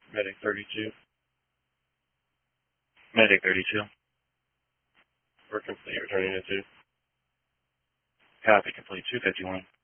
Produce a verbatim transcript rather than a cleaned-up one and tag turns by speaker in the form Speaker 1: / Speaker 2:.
Speaker 1: Medic thirty-two. Medic thirty-two. We're complete, returning to two. Copy, complete two fifty-one.